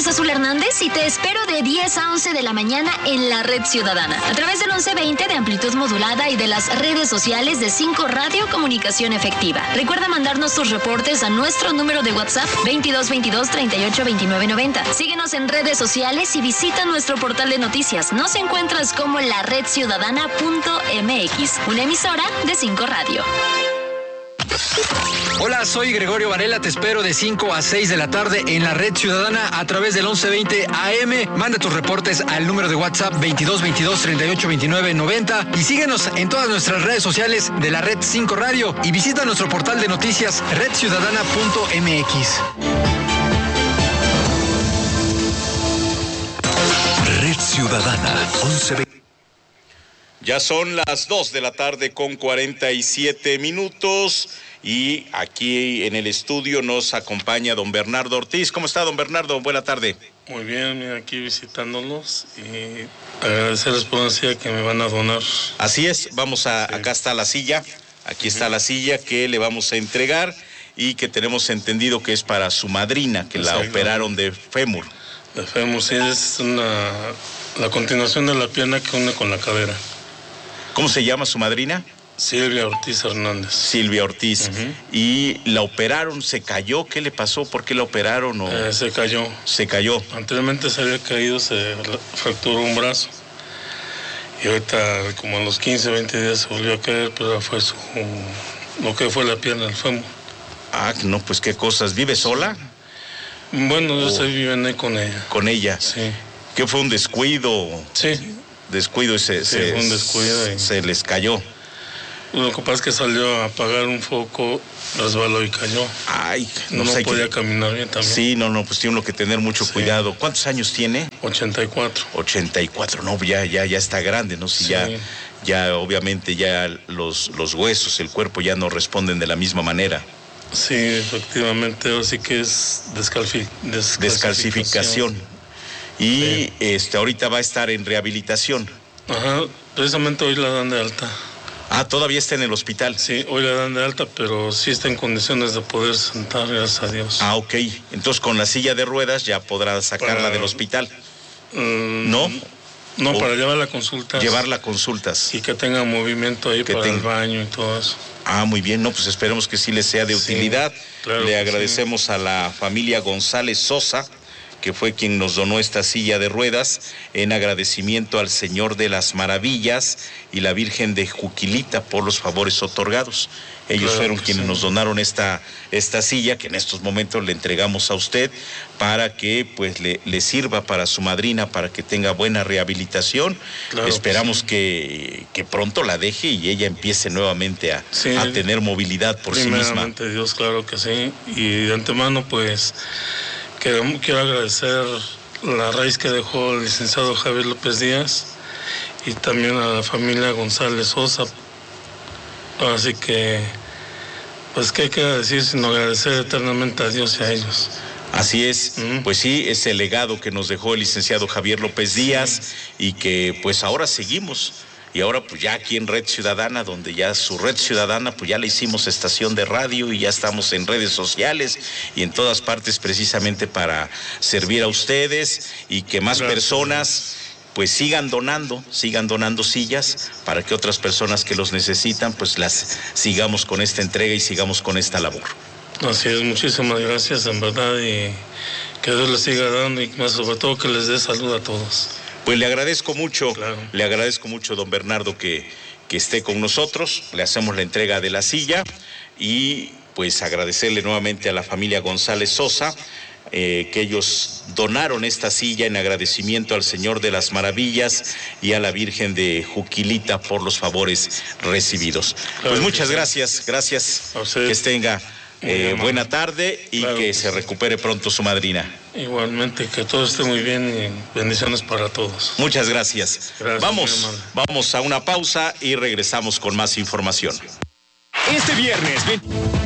Cruz Azul Hernández y te espero de 10 a 11 de la mañana en la Red Ciudadana, a través del 1120 de amplitud modulada y de las redes sociales de 5 Radio Comunicación Efectiva. Recuerda mandarnos tus reportes a nuestro número de WhatsApp 2222 38 29 90. Síguenos en redes sociales y visita nuestro portal de noticias. Nos encuentras como laredciudadana.mx, una emisora de 5 Radio. Hola, soy Gregorio Varela, te espero de 5 a 6 de la tarde en la Red Ciudadana a través del 1120 AM. Manda tus reportes al número de WhatsApp 2222 38 29 90 y síguenos en todas nuestras redes sociales de la Red 5 Radio y visita nuestro portal de noticias redciudadana.mx. Red Ciudadana 1120. Ya son las 2 de la tarde con 47 minutos y aquí en el estudio nos acompaña don Bernardo Ortiz. ¿Cómo está, don Bernardo? Buena tarde. Muy bien, mira, aquí visitándolos y agradecerles por una silla que me van a donar. Así es, acá está la silla, aquí está la silla que le vamos a entregar y que tenemos entendido que es para su madrina, que la operaron de fémur. De fémur, sí, es la continuación de la pierna que une con la cadera. ¿Cómo se llama su madrina? Silvia Ortiz Hernández. Silvia Ortiz. Y la operaron, ¿se cayó? ¿Qué le pasó? ¿Por qué la operaron? Se cayó. Se cayó. Anteriormente se había caído, se fracturó un brazo. Y ahorita, como a los 15, 20 días se volvió a caer, pero fue lo que fue la pierna del fémur. Ah, no, pues qué cosas. ¿Vive sola? Bueno, yo estoy viviendo ahí con ella. ¿Con ella? Sí. ¿Qué fue un descuido? Sí. Descuido y fue un descuido se les cayó. Lo que pasa es que salió a apagar un foco, resbaló y cayó. Ay, no podía caminar bien también. Sí, pues tiene uno que tener mucho cuidado. ¿Cuántos años tiene? 84. 84, no, ya está grande, ¿no? Sí. Ya obviamente ya los huesos, el cuerpo ya no responden de la misma manera. Sí, efectivamente, así que es descalcificación. Y ahorita va a estar en rehabilitación. Ajá, precisamente hoy la dan de alta. Ah, todavía está en el hospital. Sí, hoy la dan de alta, pero sí está en condiciones de poder sentar, gracias a Dios. Ah, ok. Entonces con la silla de ruedas ya podrá sacarla del hospital. ¿No? No, para llevarla a consultas. Llevarla a consultas. Y que tenga movimiento ahí para el baño y todo eso. Ah, muy bien. No, pues esperemos que sí le sea de utilidad. Claro. Le agradecemos a la familia González Sosa, que fue quien nos donó esta silla de ruedas, en agradecimiento al Señor de las Maravillas y la Virgen de Juquilita por los favores otorgados. Ellos fueron quienes nos donaron esta silla, que en estos momentos le entregamos a usted para que pues le sirva para su madrina, para que tenga buena rehabilitación. Esperamos que pronto la deje y ella empiece nuevamente a tener movilidad por sí misma. Primeramente Dios, claro que sí. Y de antemano pues quiero agradecer la raíz que dejó el licenciado Javier López Díaz y también a la familia González Sosa. Así que, pues, ¿qué queda decir sino agradecer eternamente a Dios y a ellos? Así es, pues sí, es el legado que nos dejó el licenciado Javier López Díaz y que pues ahora seguimos. Y ahora pues ya aquí en Red Ciudadana, donde ya su Red Ciudadana, pues ya le hicimos estación de radio y ya estamos en redes sociales y en todas partes precisamente para servir a ustedes y que más personas pues sigan donando sillas para que otras personas que los necesitan pues las sigamos con esta entrega y sigamos con esta labor. Así es, muchísimas gracias en verdad y que Dios les siga dando y más sobre todo que les dé salud a todos. Pues le agradezco mucho, don Bernardo, que esté con nosotros. Le hacemos la entrega de la silla y pues agradecerle nuevamente a la familia González Sosa, que ellos donaron esta silla en agradecimiento al Señor de las Maravillas y a la Virgen de Juquilita por los favores recibidos. Pues muchas gracias. Que tenga buena tarde y que se recupere pronto su madrina. Igualmente, que todo esté muy bien y bendiciones para todos. Muchas gracias. Vamos a una pausa y regresamos con más información. Este viernes